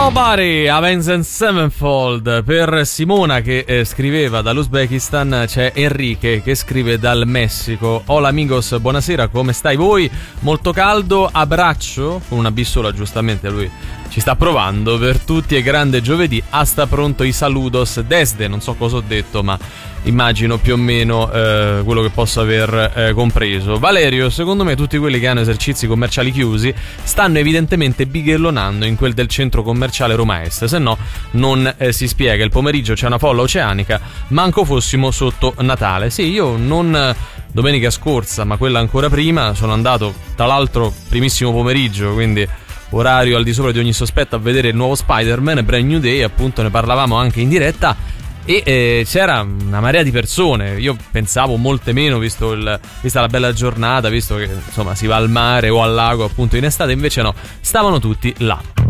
Nobody, Avenged Sevenfold. Per Simona che scriveva dall'Uzbekistan c'è Enrique che scrive dal Messico. Hola amigos, buonasera, come stai voi? Molto caldo, abbraccio, con una B sola giustamente lui ci sta provando, per tutti e grande giovedì, hasta pronto i saludos desde, non so cosa ho detto ma immagino più o meno quello che posso aver compreso. Valerio, secondo me tutti quelli che hanno esercizi commerciali chiusi stanno evidentemente bighellonando in quel del centro commerciale Roma Est, se no non si spiega. Il pomeriggio c'è una folla oceanica, manco fossimo sotto Natale. Sì, io non domenica scorsa ma quella ancora prima sono andato, tra l'altro primissimo pomeriggio, quindi orario al di sopra di ogni sospetto, a vedere il nuovo Spider-Man, Brand New Day, appunto ne parlavamo anche in diretta. E c'era una marea di persone. Io pensavo molte meno vista la bella giornata, visto che insomma si va al mare o al lago appunto in estate, invece no, stavano tutti là.